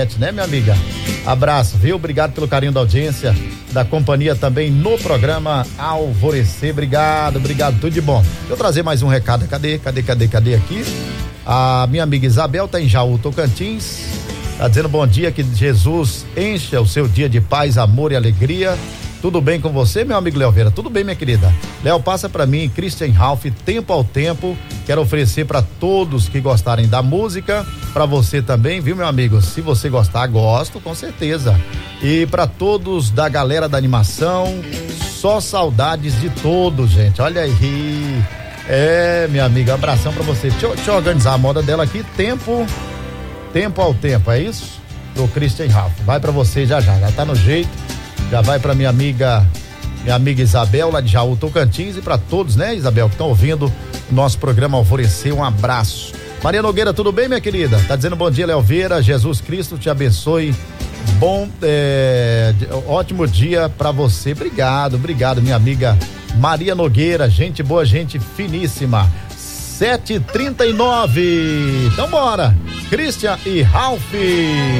internet, né, minha amiga? Abraço, viu? Obrigado pelo carinho da audiência, da companhia também no programa Alvorecer. Obrigado, tudo de bom. Deixa eu trazer mais um recado. Cadê aqui? A minha amiga Isabel tá em Jaú, Tocantins. Tá dizendo bom dia, que Jesus encha o seu dia de paz, amor e alegria. Tudo bem com você, meu amigo Léo Vera? Tudo bem, minha querida? Léo, passa pra mim, Christian Ralph, Tempo ao Tempo. Quero oferecer para todos que gostarem da música, para você também, viu, meu amigo? Se você gostar, gosto, com certeza. E para todos da galera da animação, só saudades de todos, gente. Olha aí. Minha amiga, abração pra você. Deixa eu organizar a moda dela aqui. Tempo ao Tempo, é isso? Do Christian Ralph. Vai pra você já tá no jeito. Já vai pra minha amiga Isabel, lá de Jaú, Tocantins, e pra todos, né, Isabel, que estão ouvindo o nosso programa Alvorecer. Um abraço. Maria Nogueira, tudo bem, minha querida? Tá dizendo bom dia, Léo Vera. Jesus Cristo te abençoe. Ótimo dia pra você. Obrigado, minha amiga Maria Nogueira, gente boa, gente finíssima. 7h39. Então bora, Christian e Ralph.